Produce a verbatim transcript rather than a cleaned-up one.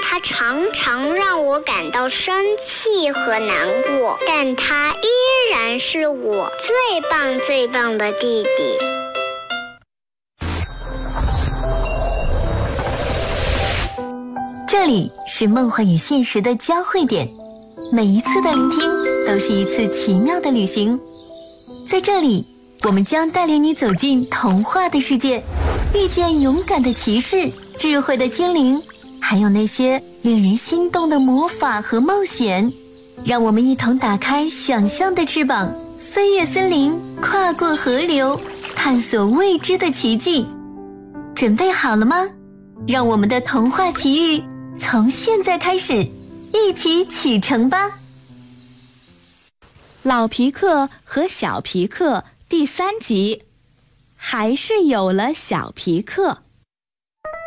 它常常让我感到生气和难过，但它依然是我最棒最棒的弟弟。 这里是梦幻与现实的交汇点，每一次的聆听都是一次奇妙的旅行。在这里，我们将带领你走进童话的世界，遇见勇敢的骑士、智慧的精灵，还有那些令人心动的魔法和冒险。让我们一同打开想象的翅膀，飞越森林，跨过河流，探索未知的奇迹。准备好了吗？让我们的童话奇遇从现在开始，一起启程吧！ 老皮克和小皮克第三集，还是有了小皮克。